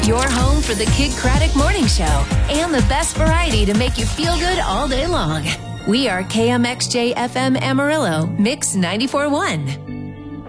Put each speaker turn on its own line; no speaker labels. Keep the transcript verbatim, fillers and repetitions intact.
Your home for the Kidd Kraddick Morning Show and the best variety to make you feel good all day long. We are K M X J F M Amarillo, Mix ninety-four point one.